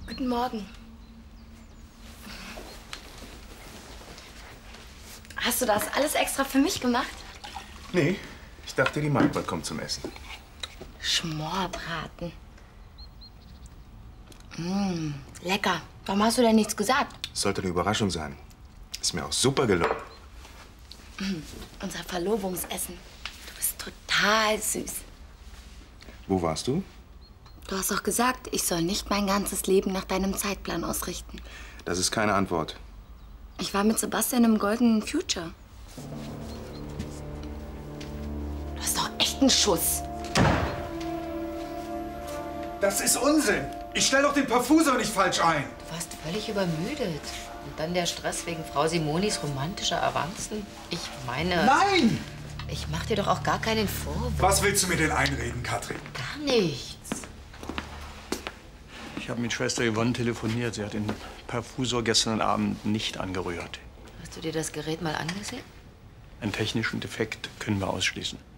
Guten Morgen. Hast du das alles extra für mich gemacht? Nee, ich dachte, die Marquardt kommt zum Essen. Schmorbraten. Lecker. Warum hast du denn nichts gesagt? Sollte eine Überraschung sein. Ist mir auch super gelungen. Unser Verlobungsessen. Du bist total süß. Wo warst du? Du hast doch gesagt, ich soll nicht mein ganzes Leben nach deinem Zeitplan ausrichten. Das ist keine Antwort. Ich war mit Sebastian im Golden Future. Du hast doch echt einen Schuss. Das ist Unsinn. Ich stell doch den Perfusor nicht falsch ein. Du warst völlig übermüdet. Und dann der Stress wegen Frau Simonis romantischer Avancen. Ich meine... Nein! Ich mach dir doch auch gar keinen Vorwurf. Was willst du mir denn einreden, Katrin? Gar nichts. Ich habe mit Schwester Yvonne telefoniert. Sie hat den Perfusor gestern Abend nicht angerührt. Hast du dir das Gerät mal angesehen? Einen technischen Defekt können wir ausschließen.